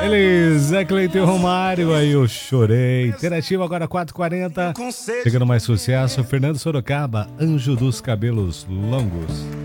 Ele, Zé Cleiton e Romário, aí eu chorei. Interativo agora 4h40. Chegando mais sucesso, Fernando Sorocaba, Anjo dos Cabelos Longos.